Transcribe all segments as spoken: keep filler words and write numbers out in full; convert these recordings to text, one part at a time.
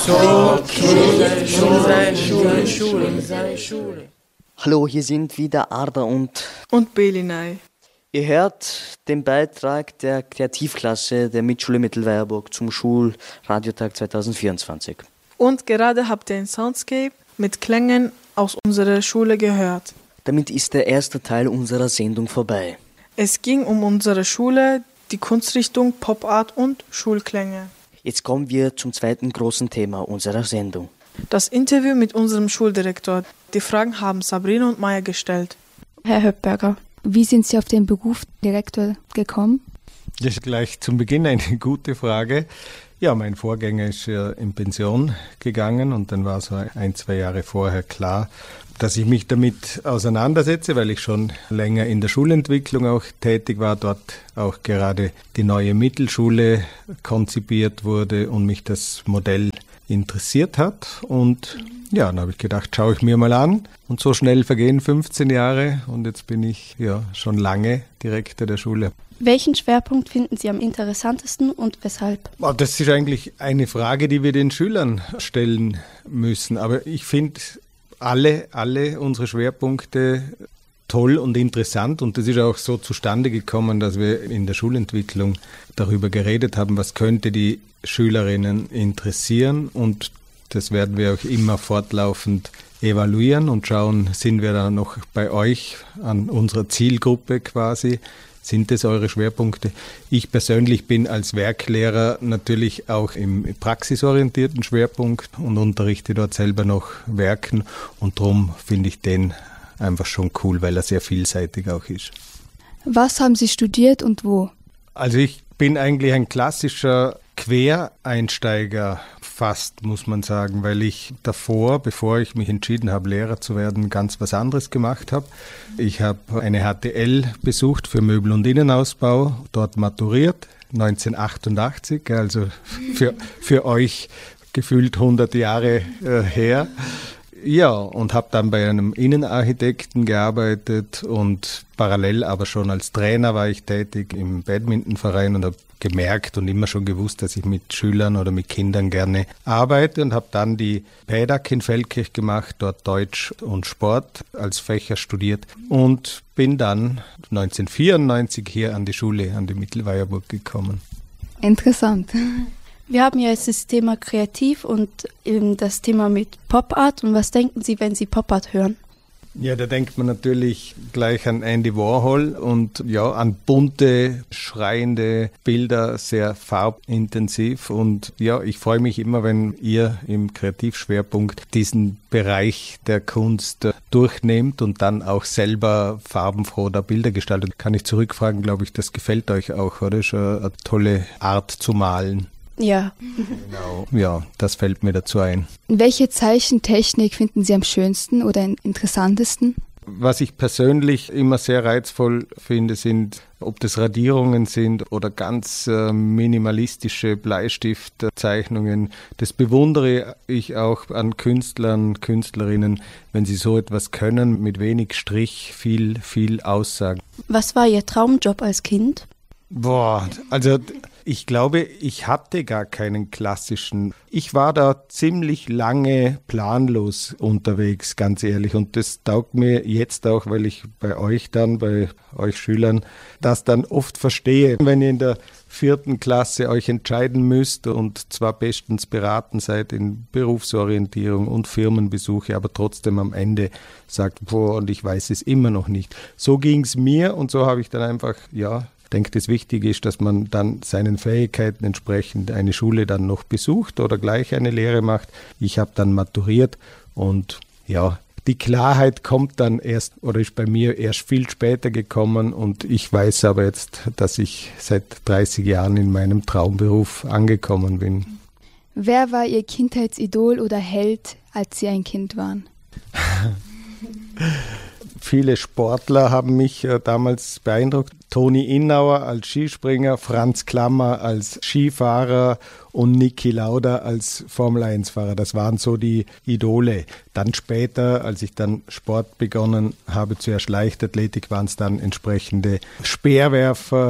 Schule, Schule, Schule, Schule, Schule, Schule. Hallo, hier sind wieder Arda und... Und Belinay. Ihr hört den Beitrag der Kreativklasse der Mitschule Mittelweierburg zum Schulradiotag zwanzig vierundzwanzig. Und gerade habt ihr ein Soundscape mit Klängen aus unserer Schule gehört. Damit ist der erste Teil unserer Sendung vorbei. Es ging um unsere Schule, die Kunstrichtung Pop Art und Schulklänge. Jetzt kommen wir zum zweiten großen Thema unserer Sendung. Das Interview mit unserem Schuldirektor. Die Fragen haben Sabrina und Maya gestellt. Herr Höppberger, wie sind Sie auf den Beruf Direktor gekommen? Das ist gleich zum Beginn eine gute Frage. Ja, mein Vorgänger ist ja in Pension gegangen und dann war so ein, zwei Jahre vorher klar, dass ich mich damit auseinandersetze, weil ich schon länger in der Schulentwicklung auch tätig war, dort auch gerade die neue Mittelschule konzipiert wurde und mich das Modell interessiert hat. Und ja, dann habe ich gedacht, schaue ich mir mal an. Und so schnell vergehen fünfzehn Jahre und jetzt bin ich ja schon lange Direktor der Schule. Welchen Schwerpunkt finden Sie am interessantesten und weshalb? Das ist eigentlich eine Frage, die wir den Schülern stellen müssen. Aber ich finde alle, alle unsere Schwerpunkte toll und interessant. Und das ist auch so zustande gekommen, dass wir in der Schulentwicklung darüber geredet haben, was könnte die Schülerinnen interessieren. Und das werden wir auch immer fortlaufend evaluieren und schauen, sind wir da noch bei euch an unserer Zielgruppe quasi. Sind das eure Schwerpunkte? Ich persönlich bin als Werklehrer natürlich auch im praxisorientierten Schwerpunkt und unterrichte dort selber noch Werken und darum finde ich den einfach schon cool, weil er sehr vielseitig auch ist. Was haben Sie studiert und wo? Also ich bin eigentlich ein klassischer Quereinsteiger fast, muss man sagen, weil ich davor, bevor ich mich entschieden habe, Lehrer zu werden, ganz was anderes gemacht habe. Ich habe eine H T L besucht für Möbel- und Innenausbau, dort maturiert, neunzehnhundertachtundachtzig, also für, für euch gefühlt hundert Jahre äh, her. Ja, und habe dann bei einem Innenarchitekten gearbeitet und parallel aber schon als Trainer war ich tätig im Badmintonverein und habe gemerkt und immer schon gewusst, dass ich mit Schülern oder mit Kindern gerne arbeite und habe dann die Pädak in Feldkirch gemacht, dort Deutsch und Sport als Fächer studiert und bin dann neunzehnhundertvierundneunzig hier an die Schule, an die Mittelweierburg gekommen. Interessant. Wir haben ja jetzt das Thema Kreativ und eben das Thema mit Pop Art. Und was denken Sie, wenn Sie Pop Art hören? Ja, da denkt man natürlich gleich an Andy Warhol und ja, an bunte, schreiende Bilder, sehr farbintensiv. Und ja, ich freue mich immer, wenn ihr im Kreativschwerpunkt diesen Bereich der Kunst durchnehmt und dann auch selber farbenfroh da Bilder gestaltet. Kann ich zurückfragen, glaube ich, das gefällt euch auch, oder? Ist eine tolle Art zu malen. Ja. Genau. Ja, das fällt mir dazu ein. Welche Zeichentechnik finden Sie am schönsten oder am interessantesten? Was ich persönlich immer sehr reizvoll finde, sind, ob das Radierungen sind oder ganz äh, minimalistische Bleistiftzeichnungen. Das bewundere ich auch an Künstlern, Künstlerinnen, wenn sie so etwas können, mit wenig Strich viel, viel aussagen. Was war Ihr Traumjob als Kind? Boah, also ich glaube, ich hatte gar keinen klassischen. Ich war da ziemlich lange planlos unterwegs, ganz ehrlich. Und das taugt mir jetzt auch, weil ich bei euch dann, bei euch Schülern, das dann oft verstehe. Wenn ihr in der vierten Klasse euch entscheiden müsst und zwar bestens beraten seid in Berufsorientierung und Firmenbesuche, aber trotzdem am Ende sagt, boah, und ich weiß es immer noch nicht. So ging es mir und so habe ich dann einfach, ja, ich denke, das Wichtige ist, dass man dann seinen Fähigkeiten entsprechend eine Schule dann noch besucht oder gleich eine Lehre macht. Ich habe dann maturiert und ja, die Klarheit kommt dann erst oder ist bei mir erst viel später gekommen und ich weiß aber jetzt, dass ich seit dreißig Jahren in meinem Traumberuf angekommen bin. Wer war Ihr Kindheitsidol oder Held, als Sie ein Kind waren? Viele Sportler haben mich äh, damals beeindruckt. Toni Innauer als Skispringer, Franz Klammer als Skifahrer und Niki Lauda als Formel eins Fahrer. Das waren so die Idole. Dann später, als ich dann Sport begonnen habe, zuerst Leichtathletik, waren es dann entsprechende Speerwerfer,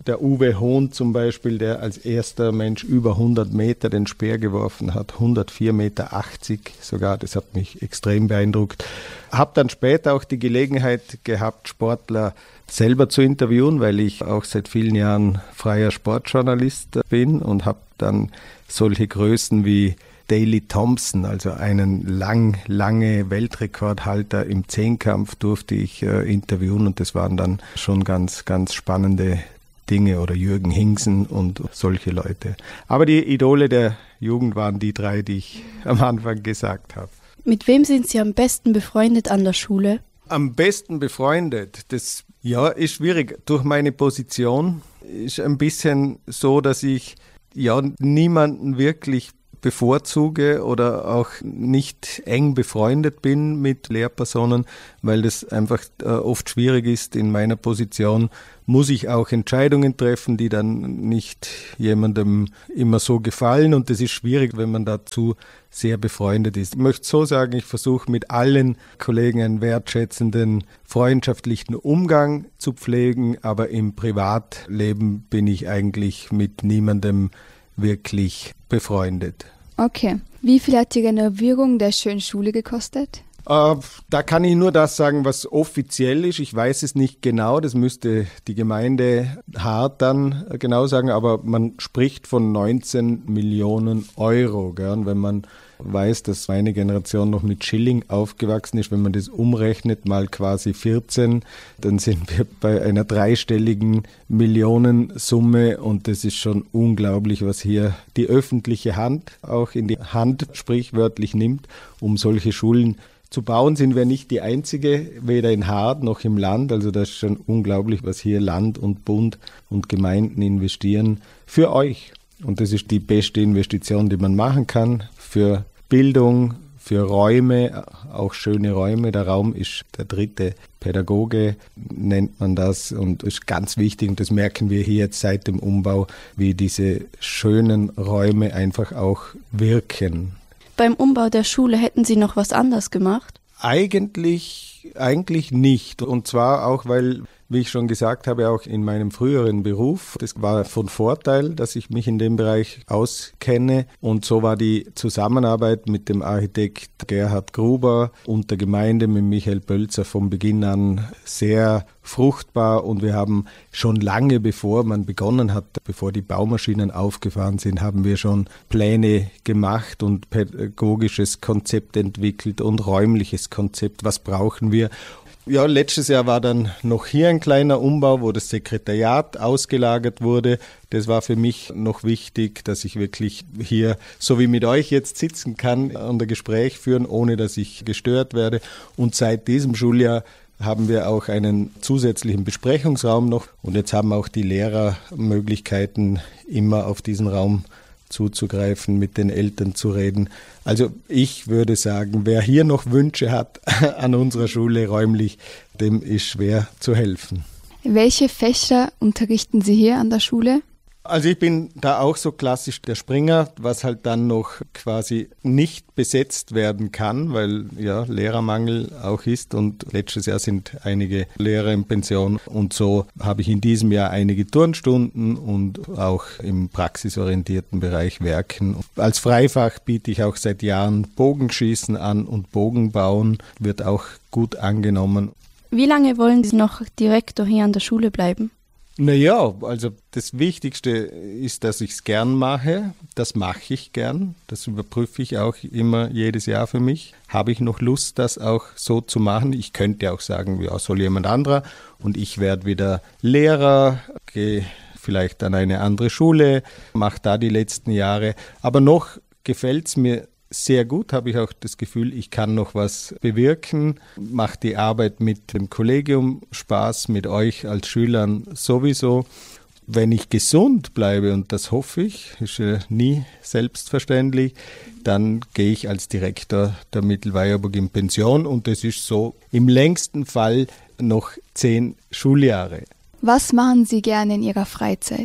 der Uwe Hohn zum Beispiel, der als erster Mensch über hundert Meter den Speer geworfen hat, hundertvier Meter achtzig sogar, das hat mich extrem beeindruckt. Habe dann später auch die Gelegenheit gehabt, Sportler selber zu interviewen, weil ich auch seit vielen Jahren freier Sportjournalist bin und habe dann solche Größen wie Daley Thompson, also einen lang, lange Weltrekordhalter im Zehnkampf, durfte ich äh, interviewen und das waren dann schon ganz, ganz spannende Dinge oder Jürgen Hingsen und solche Leute. Aber die Idole der Jugend waren die drei, die ich am Anfang gesagt habe. Mit wem sind Sie am besten befreundet an der Schule? Am besten befreundet, das ja, ist schwierig. Durch meine Position ist ein bisschen so, dass ich ja niemanden wirklich bevorzuge oder auch nicht eng befreundet bin mit Lehrpersonen, weil das einfach äh, oft schwierig ist. In meiner Position muss ich auch Entscheidungen treffen, die dann nicht jemandem immer so gefallen und das ist schwierig, wenn man dazu sehr befreundet ist. Ich möchte so sagen, ich versuche mit allen Kollegen einen wertschätzenden, freundschaftlichen Umgang zu pflegen, aber im Privatleben bin ich eigentlich mit niemandem wirklich befreundet. Okay. Wie viel hat die Renovierung der schönen Schule gekostet? Äh, da kann ich nur das sagen, was offiziell ist. Ich weiß es nicht genau, das müsste die Gemeinde Hart dann genau sagen, aber man spricht von neunzehn Millionen Euro. Gell? Und wenn man weiß, dass meine Generation noch mit Schilling aufgewachsen ist, wenn man das umrechnet, mal quasi vierzehn, dann sind wir bei einer dreistelligen Millionensumme und das ist schon unglaublich, was hier die öffentliche Hand auch in die Hand sprichwörtlich nimmt, um solche Schulen zu bauen. Sind wir nicht die einzige, weder in Hart noch im Land, also das ist schon unglaublich, was hier Land und Bund und Gemeinden investieren für euch. Und das ist die beste Investition, die man machen kann für Bildung, für Räume, auch schöne Räume. Der Raum ist der dritte Pädagoge, nennt man das, und ist ganz wichtig. Und das merken wir hier jetzt seit dem Umbau, wie diese schönen Räume einfach auch wirken. Beim Umbau der Schule hätten Sie noch was anderes gemacht? Eigentlich, eigentlich nicht. Und zwar auch, weil, wie ich schon gesagt habe, auch in meinem früheren Beruf, das war von Vorteil, dass ich mich in dem Bereich auskenne. Und so war die Zusammenarbeit mit dem Architekt Gerhard Gruber und der Gemeinde mit Michael Pölzer von Beginn an sehr fruchtbar. Und wir haben schon lange, bevor man begonnen hat, bevor die Baumaschinen aufgefahren sind, haben wir schon Pläne gemacht und pädagogisches Konzept entwickelt und räumliches Konzept. Was brauchen wir? Ja, letztes Jahr war dann noch hier ein kleiner Umbau, wo das Sekretariat ausgelagert wurde. Das war für mich noch wichtig, dass ich wirklich hier, so wie mit euch jetzt sitzen kann, und ein Gespräch führen, ohne dass ich gestört werde. Und seit diesem Schuljahr haben wir auch einen zusätzlichen Besprechungsraum noch. Und jetzt haben auch die Lehrer Möglichkeiten, immer auf diesen Raum zuzugreifen, mit den Eltern zu reden. Also ich würde sagen, wer hier noch Wünsche hat an unserer Schule räumlich, dem ist schwer zu helfen. Welche Fächer unterrichten Sie hier an der Schule? Also ich bin da auch so klassisch der Springer, was halt dann noch quasi nicht besetzt werden kann, weil ja Lehrermangel auch ist und letztes Jahr sind einige Lehrer in Pension und so habe ich in diesem Jahr einige Turnstunden und auch im praxisorientierten Bereich Werken. Als Freifach biete ich auch seit Jahren Bogenschießen an und Bogenbauen, wird auch gut angenommen. Wie lange wollen Sie noch Direktor hier an der Schule bleiben? Naja, also das Wichtigste ist, dass ich es gern mache. Das mache ich gern. Das überprüfe ich auch immer jedes Jahr für mich. Habe ich noch Lust, das auch so zu machen? Ich könnte auch sagen, ja, soll jemand anderer. Und ich werde wieder Lehrer, gehe vielleicht an eine andere Schule, mache da die letzten Jahre. Aber noch gefällt es mir sehr gut, habe ich auch das Gefühl, ich kann noch was bewirken, macht die Arbeit mit dem Kollegium Spaß, mit euch als Schülern sowieso. Wenn ich gesund bleibe, und das hoffe ich, ist ja nie selbstverständlich, dann gehe ich als Direktor der Mittelweierburg in Pension und das ist so im längsten Fall noch zehn Schuljahre. Was machen Sie gerne in Ihrer Freizeit?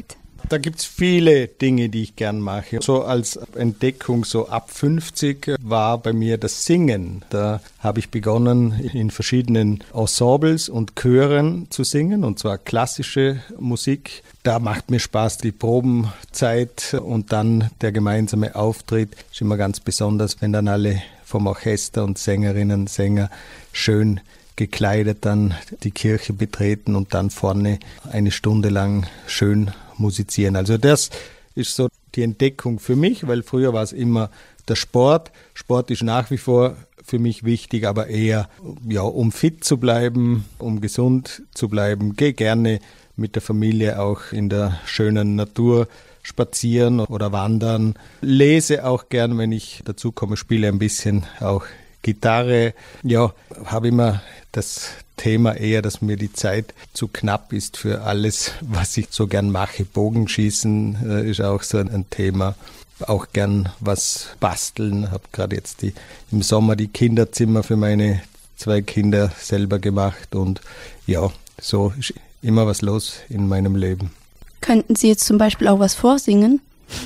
Da gibt es viele Dinge, die ich gern mache. So als Entdeckung, so ab fünfzig, war bei mir das Singen. Da habe ich begonnen, in verschiedenen Ensembles und Chören zu singen, und zwar klassische Musik. Da macht mir Spaß die Probenzeit und dann der gemeinsame Auftritt. Ist immer ganz besonders, wenn dann alle vom Orchester und Sängerinnen, Sänger schön gekleidet dann die Kirche betreten und dann vorne eine Stunde lang schön musizieren. Also das ist so die Entdeckung für mich, weil früher war es immer der Sport. Sport ist nach wie vor für mich wichtig, aber eher, ja, um fit zu bleiben, um gesund zu bleiben. Gehe gerne mit der Familie auch in der schönen Natur spazieren oder wandern. Lese auch gern, wenn ich dazu komme, spiele ein bisschen auch Gitarre. Ja, habe immer das Thema eher, dass mir die Zeit zu knapp ist für alles, was ich so gern mache. Bogenschießen äh, ist auch so ein, ein Thema. Auch gern was basteln. Habe gerade jetzt die, im Sommer die Kinderzimmer für meine zwei Kinder selber gemacht. Und ja, so ist immer was los in meinem Leben. Könnten Sie jetzt zum Beispiel auch was vorsingen?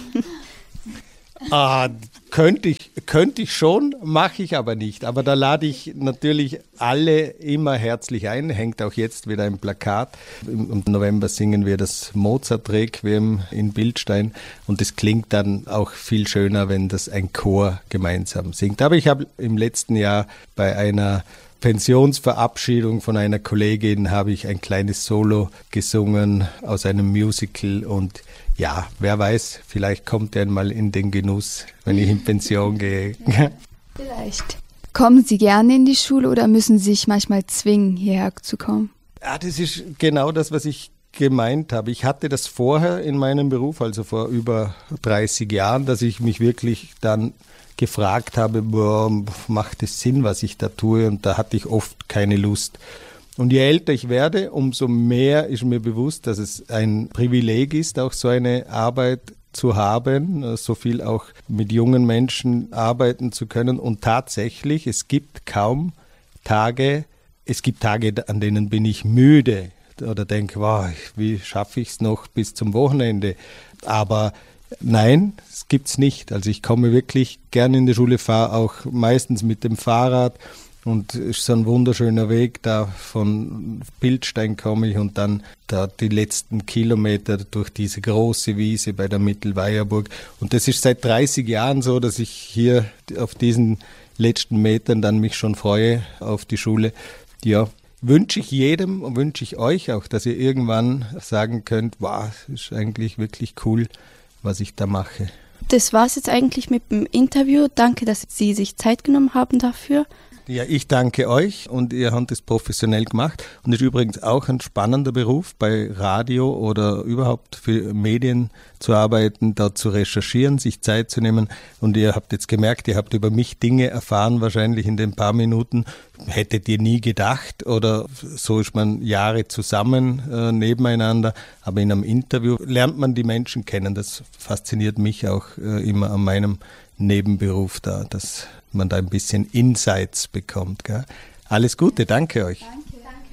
Ah, könnte ich, könnte ich schon, mache ich aber nicht. Aber da lade ich natürlich alle immer herzlich ein. Hängt auch jetzt wieder ein Plakat. Im November singen wir das Mozart-Requiem in Bildstein. Und es klingt dann auch viel schöner, wenn das ein Chor gemeinsam singt. Aber ich habe im letzten Jahr bei einer Pensionsverabschiedung von einer Kollegin habe ich ein kleines Solo gesungen aus einem Musical, und ja, wer weiß, vielleicht kommt er einmal in den Genuss, wenn ich in Pension gehe. Vielleicht. Kommen Sie gerne in die Schule oder müssen Sie sich manchmal zwingen, hierher zu kommen? Ja, das ist genau das, was ich gemeint habe. Ich hatte das vorher in meinem Beruf, also vor über dreißig Jahren, dass ich mich wirklich dann gefragt habe, boah, macht es Sinn, was ich da tue? Und da hatte ich oft keine Lust. Und je älter ich werde, umso mehr ist mir bewusst, dass es ein Privileg ist, auch so eine Arbeit zu haben, so viel auch mit jungen Menschen arbeiten zu können. Und tatsächlich, es gibt kaum Tage, es gibt Tage, an denen bin ich müde oder denke, wow, wie schaffe ich es noch bis zum Wochenende? Aber nein, das gibt's nicht. Also ich komme wirklich gerne in die Schule, fahre auch meistens mit dem Fahrrad, und es ist so ein wunderschöner Weg, da von Bildstein komme ich und dann da die letzten Kilometer durch diese große Wiese bei der Mittelweierburg. Und das ist seit dreißig Jahren so, dass ich hier auf diesen letzten Metern dann mich schon freue auf die Schule. Ja, wünsche ich jedem und wünsche ich euch auch, dass ihr irgendwann sagen könnt, wow, das ist eigentlich wirklich cool, was ich da mache. Das war's jetzt eigentlich mit dem Interview. Danke, dass Sie sich Zeit genommen haben dafür. Ja, ich danke euch, und ihr habt es professionell gemacht, und ist übrigens auch ein spannender Beruf, bei Radio oder überhaupt für Medien zu arbeiten, da zu recherchieren, sich Zeit zu nehmen, und ihr habt jetzt gemerkt, ihr habt über mich Dinge erfahren, wahrscheinlich in den paar Minuten, hättet ihr nie gedacht, oder so ist man Jahre zusammen äh, nebeneinander, aber in einem Interview lernt man die Menschen kennen. Das fasziniert mich auch äh, immer an meinem Nebenberuf da, dass man da ein bisschen Insights bekommt. Gell? Alles Gute, danke euch. Danke,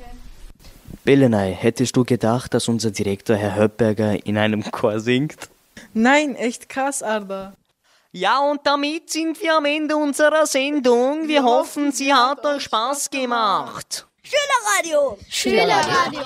danke. Belenay, hättest du gedacht, dass unser Direktor Herr Höppberger in einem Chor singt? Nein, echt krass, Arda. Ja, und damit sind wir am Ende unserer Sendung. Wir hoffen, sie hat euch Spaß gemacht. Schülerradio! Schülerradio!